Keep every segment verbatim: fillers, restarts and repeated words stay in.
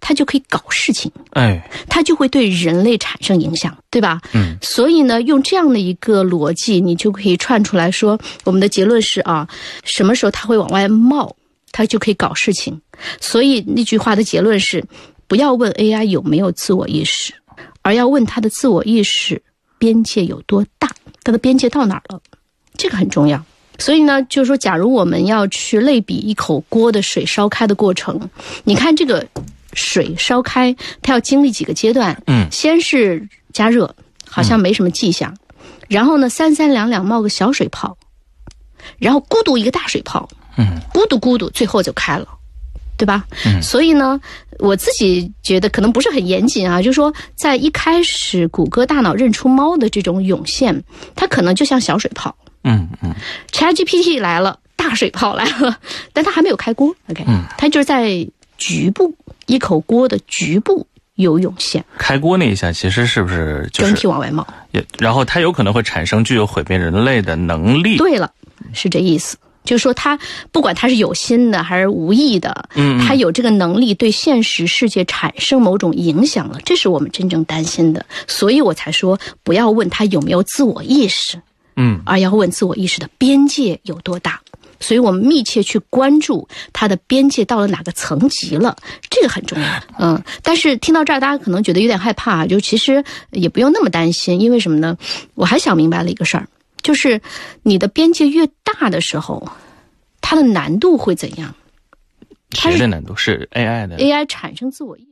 它就可以搞事情， 哎， 它就会对人类产生影响，对吧？ 嗯， 所以呢，用这样的一个逻辑，你就可以串出来说，我们的结论是啊，什么时候它会往外冒，它就可以搞事情。所以那句话的结论是，不要问 A I 有没有自我意识，而要问它的自我意识边界有多大，它的边界到哪儿了，这个很重要。所以呢，就是说，假如我们要去类比一口锅的水烧开的过程，你看这个水烧开，它要经历几个阶段。 嗯， 先是加热，好像没什么迹象，嗯、然后呢，三三两两冒个小水泡，然后咕嘟一个大水泡， 嗯， 咕嘟咕嘟，最后就开了，对吧？ 嗯， 所以呢，我自己觉得可能不是很严谨啊，就是说，在一开始谷歌大脑认出猫的这种涌现，它可能就像小水泡。 嗯嗯 ，ChatGPT 来了，大水泡来了，但它还没有开锅 ，OK， 嗯， 它就是在局部一口锅的局部有涌现。 开锅那一下，其实是不是就是整体往外冒？ 也，然后它有可能会产生具有毁灭人类的能力。 对了，是这意思。就是说，它不管它是有心的还是无意的， 嗯， 它有这个能力对现实世界产生某种影响了，这是我们真正担心的。所以我才说，不要问它有没有自我意识。 嗯， 而要问自我意识的边界有多大，所以我们密切去关注它的边界到了哪个层级了，这个很重要。嗯，但是听到这儿，大家可能觉得有点害怕，就其实也不用那么担心，因为什么呢？我还想明白了一个事儿，就是你的边界越大的时候，它的难度会怎样？ 谁的难度？是 A I 的 A I 产生自我意识。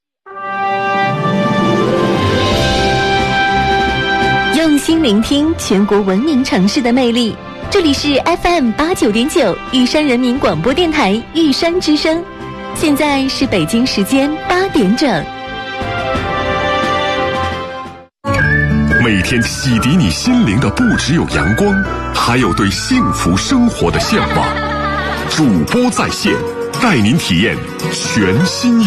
用心聆听全国闻名城市的魅力，这里是 F M 八九点九玉山人民广播电台玉山之声，现在是北京时间八点整。 每天洗涤你心灵的不只有阳光，还有对幸福生活的向往。主播在线，带您体验全新